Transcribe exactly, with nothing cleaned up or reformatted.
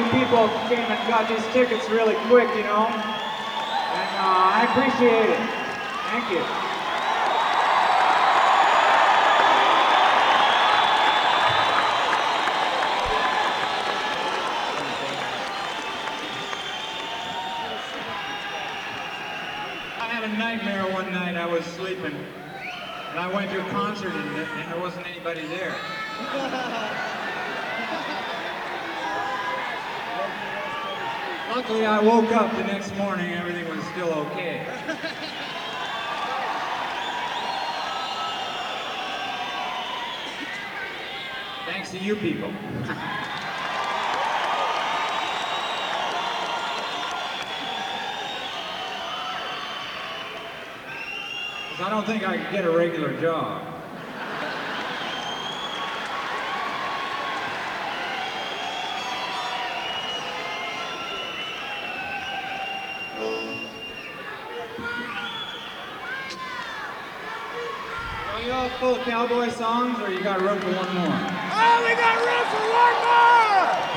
people came and got these tickets really quick, you know? And uh, I appreciate it. Thank you. I had a nightmare one night. I was sleeping, and I went to a concert, and, and there wasn't anybody there. Luckily, I woke up the next morning, and everything was still okay. Thanks to you people. I don't think I could get a regular job. Are you all full of cowboy songs, or you got room for one more? Oh, we got room for one more!